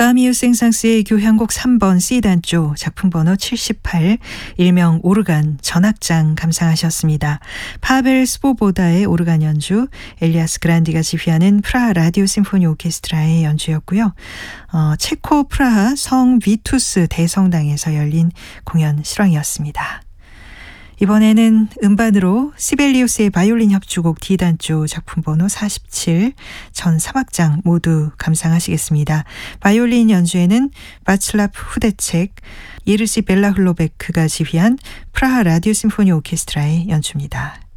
까미유 생상스의 교향곡 3번 C단조 작품 번호 78 일명 오르간 전악장 감상하셨습니다. 파벨 스보보다의 오르간 연주, 엘리아스 그란디가 지휘하는 프라하 라디오 심포니 오케스트라의 연주였고요. 체코 프라하 성 비투스 대성당에서 열린 공연 실황이었습니다. 이번에는 음반으로 시벨리우스의 바이올린 협주곡 D단조 작품 번호 47 전 3악장 모두 감상하시겠습니다. 바이올린 연주에는 바츠라프 후데책, 예르시 벨라흘로베크가 지휘한 프라하 라디오 심포니 오케스트라의 연주입니다.